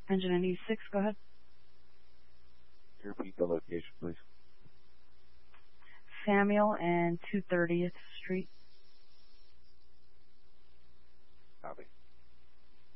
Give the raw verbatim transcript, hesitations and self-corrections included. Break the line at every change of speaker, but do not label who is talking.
Engine ninety-six, go ahead.
Can you repeat the location, please?
Samuel and two thirtieth Street.